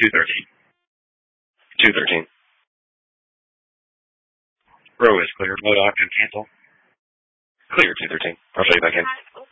213. 213. Row is clear. Load off and cancel. Clear 213. I'll show you back in.